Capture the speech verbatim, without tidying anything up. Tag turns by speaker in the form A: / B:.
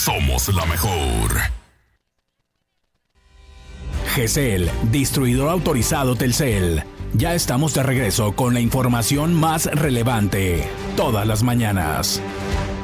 A: somos la mejor.
B: G C L, distribuidor autorizado Telcel. Ya estamos de regreso con la información más relevante, todas las mañanas.